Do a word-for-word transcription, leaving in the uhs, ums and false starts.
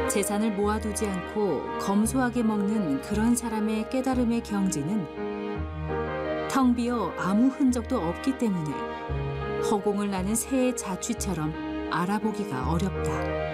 재산을 모아두지 않고 검소하게 먹는 그런 사람의 깨달음의 경지는 텅 비어 아무 흔적도 없기 때문에 허공을 나는 새의 자취처럼 알아보기가 어렵다.